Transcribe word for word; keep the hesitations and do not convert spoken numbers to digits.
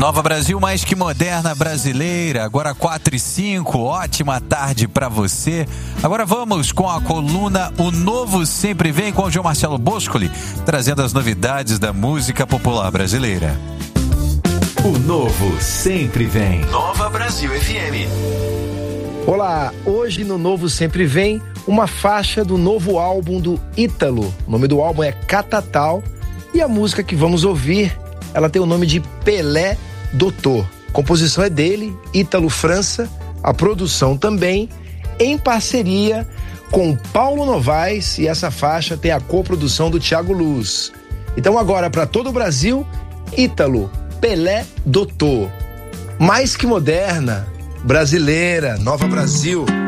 Nova Brasil, mais que moderna brasileira, agora quatro e cinco, ótima tarde pra você. Agora vamos com a coluna O Novo Sempre Vem, com o João Marcelo Boscoli, trazendo as novidades da música popular brasileira. O Novo Sempre Vem. Nova Brasil F M. Olá, hoje no Novo Sempre Vem, uma faixa do novo álbum do Ítalo. O nome do álbum é Catatal e a música que vamos ouvir, ela tem o nome de Pelé Doutor. A composição é dele, Ítalo França, a produção também, em parceria com Paulo Novaes, e essa faixa tem a coprodução do Thiago Luz. Então agora, para todo o Brasil, Ítalo, Pelé Doutor. Mais que moderna, brasileira, Nova Brasil.